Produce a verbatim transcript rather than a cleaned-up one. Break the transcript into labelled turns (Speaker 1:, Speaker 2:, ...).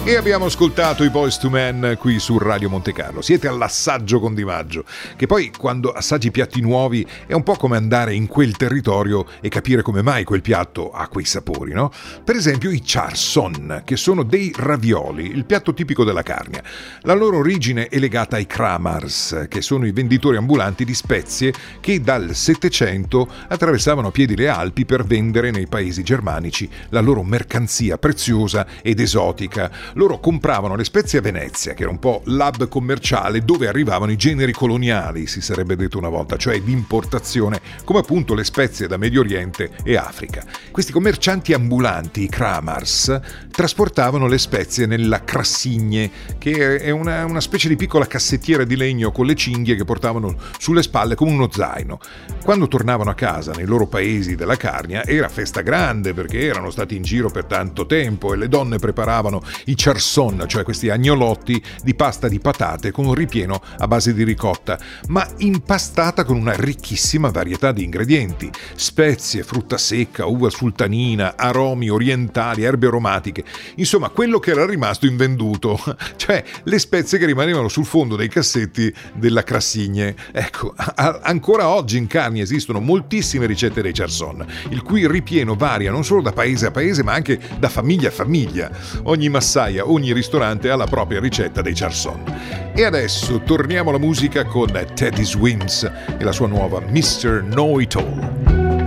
Speaker 1: E abbiamo ascoltato i Boyz two Men qui su Radio Monte Carlo. Siete all'assaggio con Di Maggio, che poi quando assaggi piatti nuovi è un po' come andare in quel territorio e capire come mai quel piatto ha quei sapori, no? Per esempio i char son, che sono dei ravioli, il piatto tipico della Carnia. La loro origine è legata ai kramars, che sono i venditori ambulanti di spezie che dal Settecento attraversavano a piedi le Alpi per vendere nei paesi germanici la loro mercanzia preziosa ed esotica. Loro compravano le spezie a Venezia, che era un po' l'hub commerciale dove arrivavano i generi coloniali, si sarebbe detto una volta, cioè l'importazione, come appunto le spezie da Medio Oriente e Africa. Questi commercianti ambulanti, i kramars, trasportavano le spezie nella crassigne, che è una, una specie di piccola cassettiera di legno con le cinghie che portavano sulle spalle come uno zaino. Quando tornavano a casa nei loro paesi della Carnia era festa grande, perché erano stati in giro per tanto tempo e le donne preparavano i charson, cioè questi agnolotti di pasta di patate con un ripieno a base di ricotta, ma impastata con una ricchissima varietà di ingredienti: spezie, frutta secca, uva sultanina, aromi orientali, erbe aromatiche, insomma quello che era rimasto invenduto, cioè le spezie che rimanevano sul fondo dei cassetti della crassigne. Ecco, a- ancora oggi in Carnia esistono moltissime ricette dei charson, il cui ripieno varia non solo da paese a paese ma anche da famiglia a famiglia. Ogni massaia, ogni ristorante ha la propria ricetta dei charson. E adesso torniamo alla musica con Teddy Swims e la sua nuova mister Know It All.